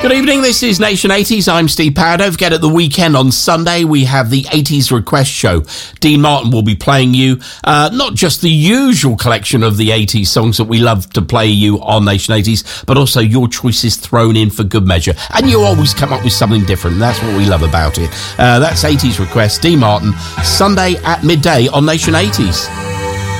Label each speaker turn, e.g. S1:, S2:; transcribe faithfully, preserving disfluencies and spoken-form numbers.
S1: Good evening, this is Nation eighties. I'm Steve Power. Don't forget, at the weekend on Sunday, we have the eighties Request Show. Dean Martin will be playing you uh, not just the usual collection of the eighties songs that we love to play you on Nation eighties, but also your choices thrown in for good measure. And you always come up with something different. That's what we love about it. Uh, that's eighties Request, Dean Martin, Sunday at midday on Nation eighties.